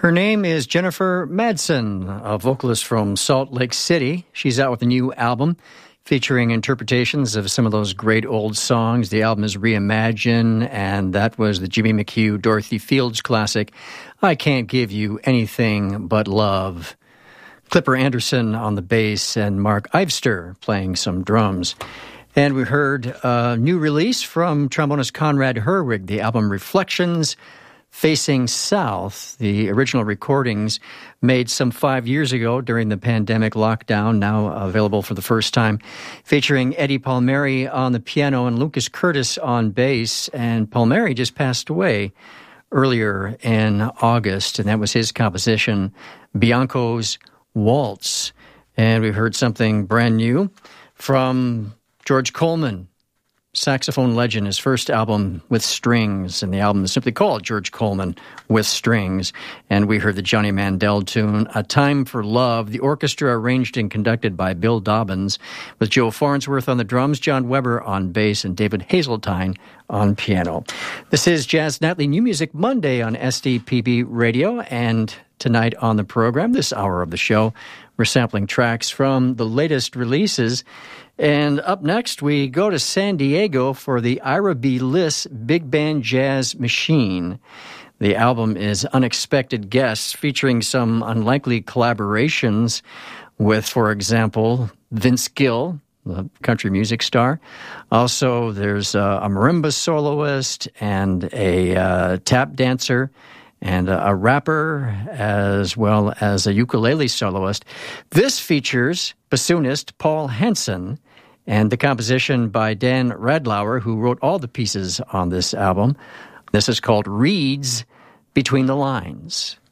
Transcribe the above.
Her name is Jennifer Madsen, a vocalist from Salt Lake City. She's out with a new album featuring interpretations of some of those great old songs. The album is Reimagine, and that was the Jimmy McHugh, Dorothy Fields classic, I Can't Give You Anything But Love. Clipper Anderson on the bass and Mark Ivester playing some drums. And we heard a new release from trombonist Conrad Herwig, the album Reflections, Facing South. The original recordings made some 5 years ago during the pandemic lockdown, now available for the first time, featuring Eddie Palmieri on the piano and Lucas Curtis on bass. And Palmieri just passed away earlier in August, and that was his composition, Bianco's Waltz. And we've heard something brand new from George Coleman, saxophone legend, his first album with strings, and the album is simply called George Coleman with Strings. And we heard the Johnny Mandel tune, A Time for Love, the orchestra arranged and conducted by Bill Dobbins, with Joe Farnsworth on the drums, John Weber on bass, and David Hazeltine on piano. This is Jazz Nightly New Music Monday on SDPB Radio, and tonight on the program, this hour of the show, we're sampling tracks from the latest releases. And up next, we go to San Diego for the Ira B. Liss Big Band Jazz Machine. The album is Unexpected Guests, featuring some unlikely collaborations with, for example, Vince Gill, the country music star. Also, there's a marimba soloist and a tap dancer, and a rapper, as well as a ukulele soloist. This features bassoonist Paul Hansen, and the composition by Dan Radlauer, who wrote all the pieces on this album. This is called Reeds Between the Lines.